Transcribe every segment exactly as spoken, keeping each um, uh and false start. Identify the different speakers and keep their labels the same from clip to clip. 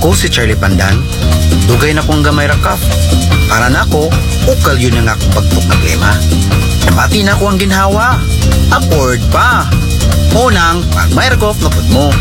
Speaker 1: Ako si Charlie Pandan, dugay na kong gamay rakaf. Para na ako, ukal yun ang akong pagtuk na klima. Namati na ko ang ginhawa. Afford pa. Unang, pag may rakaf na pud mo.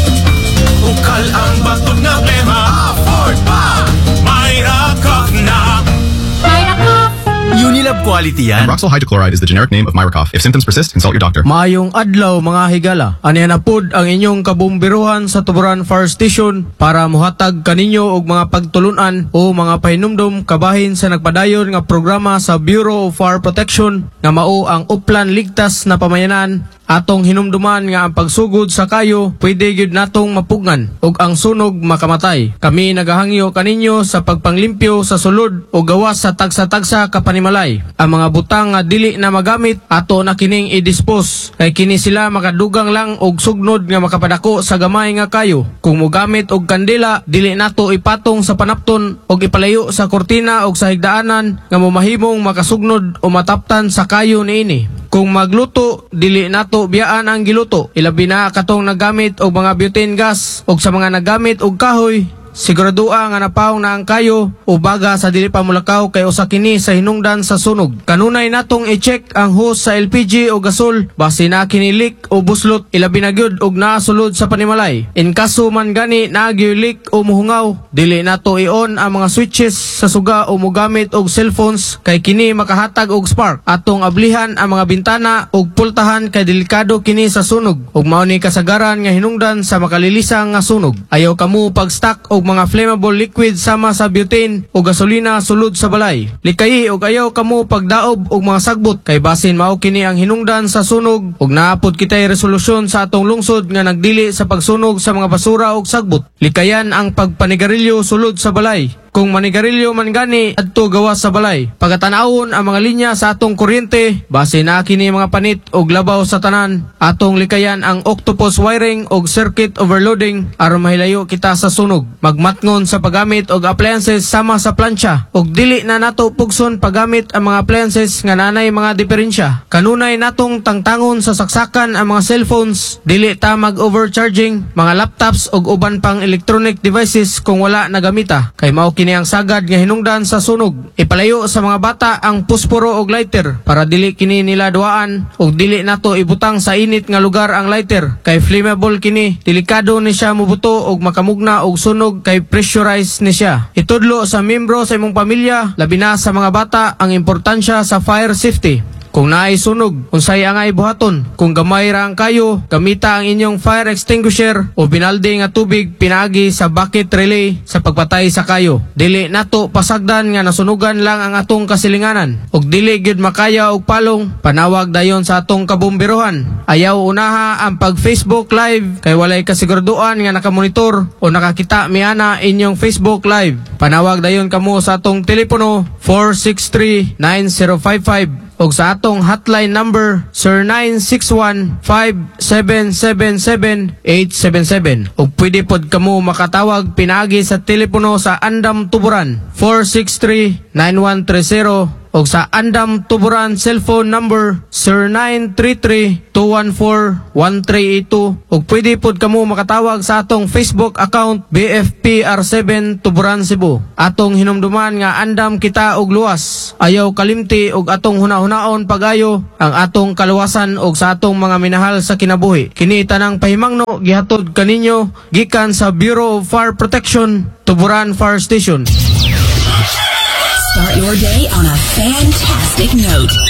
Speaker 2: Ukal ang batok na klima. Afford pa. May rakaf na.
Speaker 3: May rakaf.
Speaker 4: Unilab quality yan.
Speaker 5: Roxol hydrochloride is the generic name of Myracof. If symptoms persist, consult your doctor.
Speaker 6: Maayong adlaw mga higala. Anihan na pod ang inyong kabumbiruhan sa Tuburan Fire Station para muhatag kaninyo og mga pagtulunan o mga pahinumdom kabahin sa nagpadayon nga programa sa Bureau of Fire Protection nga mao ang Uplan Ligtas na Pamayanan. Atong hinumduman nga ang pagsugod sa kayo pwede gyud natong mapugnan ug ang sunog makamatay. Kami nagahangyo kaninyo sa pagpanglimpyo sa sulod o gawas sa tagsa-tagsa kapanimalay. Ang mga butang nga dili na magamit ato na kining i-dispose kay kini sila makadugang lang og sugnod nga makapadako sa gamay nga kayo. Kung mogamit og kandila dili nato ipatong sa panapton og ipalayo sa kortina og sa higdaanan nga mamahimong makasugnod o mataptan sa kayo niini. Kung magluto, dili nato biyaan ang giluto. Ilabi na katong nagamit og mga butane gas og sa mga nagamit og kahoy. Siguradua nga napaw na ang kayo o baga sa dili pa mulakaw kay usa kini sa hinungdan sa sunog. Kanunay natong i-check ang hose sa L P G o gasol base na kini leak o buslot ilabi na gyud og naasulod sa panimalay. In kaso man gani naagyo leak o muhungaw, dili nato i-on ang mga switches sa suga o mogamit og cellphones kay kini makahatag og spark. Atong ablihan ang mga bintana og pultahan kay delikado kini sa sunog ug mao ni kasagaran nga hinungdan sa makalilisang nga sunog. Ayaw kamo pag-stock og mga flammable liquid sama sa butane o gasolina sulod sa balay. Likay og ayaw kamo pagdaob og mga sagbot kay basin mao kini ang hinungdan sa sunog ug naapod kitay resolusyon sa atong lungsod nga nagdili sa pagsunog sa mga basura og sagbot. Likayan ang pagpanigarilyo sulod sa balay. Kung manigarilyo man gani adto gawas sa balay. Pagatanawon ang mga linya sa atong kuryente, base na kini mga panit og labaw sa tanan. Atong likayan ang octopus wiring og circuit overloading aron mahilayo kita sa sunog. Magmatngon sa paggamit og appliances sama sa plancha og dili na nato pugson paggamit ang mga appliances nga nanay mga diferensya. Kanunay natong tangtangon sa saksakan ang mga cellphones, dili ta mag-overcharging mga laptops og uban pang electronic devices kung wala nagamita. Kay mao kini ang sagad nga hinungdan sa sunog. Ipalayo sa mga bata ang pusporo og lighter para dili kini nila duaan og dili nato ibutang sa init nga lugar ang lighter kay flammable kini. Delikado ni siya mubuto og makamugna og sunog kay pressurized ni siya. Itudlo sa miyembro sa imong pamilya, labi na sa mga bata, ang importansya sa fire safety. Kung naay sunog, unsay angay buhaton. Kung gamay ra ang kayo, gamita ang inyong fire extinguisher o binalde nga tubig pinaagi sa bucket relay sa pagpatay sa kayo. Dili nato pasagdan nga nasunugan lang ang atong kasilinganan. Og dili gyud makaya og palong, panawag dayon sa atong kabumbiruhan. Ayaw unaha ang pag Facebook Live kay walay kasiguraduan nga nakamonitor o nakakita miana inyong Facebook Live. Panawag dayon kamo sa atong telepono four six three nine zero five five og sa atong hotline number zero nine six one five seven seven seven eight seven seven. Og pwede pod kamo makatawag pinaagi sa telepono sa Andam Tuburan four six three nine one three zero og sa Andam Tuburan cellphone number zero nine three three two one four one three eight two. Og pwede pod kamo makatawag sa atong Facebook account B F P R seven Tuburan Cebu. Atong hinumduman nga andam kita og luwas. Ayaw kalimti og atong hunahuna-hunaon pagayo ang atong kaluwasan og sa atong mga minahal sa kinabuhi. Kini tanang pahimangno gihatod kaninyo gikan sa Bureau of Fire Protection, Tuburan Fire Station.
Speaker 3: Start your day on a fantastic note.